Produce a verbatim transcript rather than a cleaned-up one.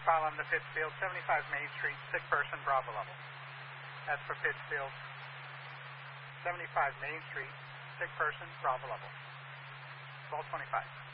column to Pittsfield, seventy-five Main Street, sick person, Bravo level. That's for Pittsfield, seventy-five Main Street, sick person, Bravo level. twelve twenty-five.